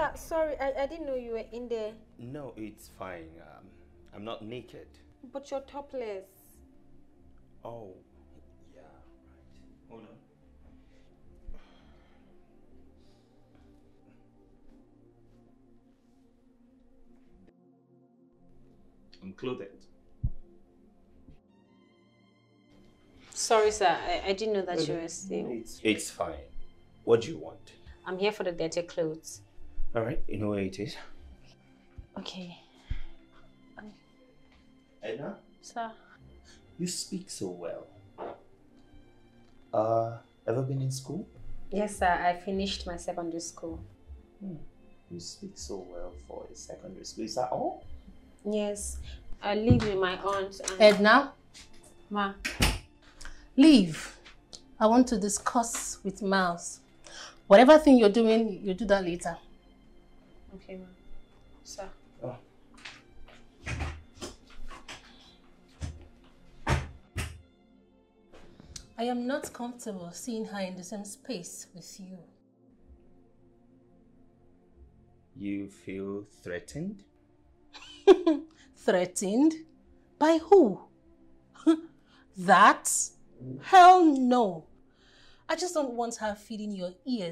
Sir, sorry, I didn't know you were in there. No, it's fine. I'm not naked. But you're topless. Oh, yeah, right. Hold on. I'm clothed. Sorry, sir. I didn't know that you were still. It's fine. What do you want? I'm here for the dirty clothes. All right, you know where it is? Okay. Edna? Sir. You speak so well. Ever been in school? Yes, sir. I finished my secondary school. You speak so well for a secondary school. Is that all? Yes. I live with my aunt and... Edna? Ma. Leave. I want to discuss with Miles. Whatever thing you're doing, you do that later. Okay, ma. Sir. Oh. I am not comfortable seeing her in the same space with you. You feel threatened? Threatened? By who? That? Hell no. I just don't want her feeding your ears